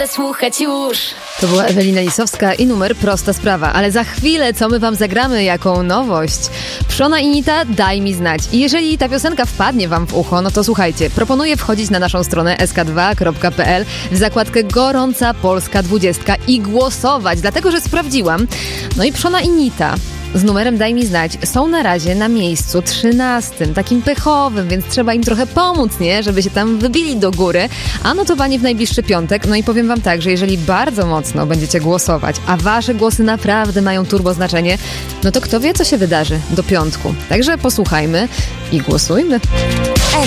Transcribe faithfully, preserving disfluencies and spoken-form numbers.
słuchać już. To była Ewelina Lisowska i numer Prosta Sprawa. Ale za chwilę, co my wam zagramy, jaką nowość? Pszona i Nita, daj mi znać. I jeżeli ta piosenka wpadnie wam w ucho, no to słuchajcie, proponuję wchodzić na naszą stronę es ka dwa kropka pe el w zakładkę Gorąca Polska dwudziestka i głosować, dlatego że sprawdziłam. No i Pszona i Nita z numerem Daj mi znać są na razie na miejscu trzynastym, takim pechowym, więc trzeba im trochę pomóc, nie? Żeby się tam wybili do góry. A notowanie w najbliższy piątek. No i powiem wam tak, że jeżeli bardzo mocno będziecie głosować, a wasze głosy naprawdę mają turbo znaczenie, no to kto wie, co się wydarzy do piątku. Także posłuchajmy i głosujmy.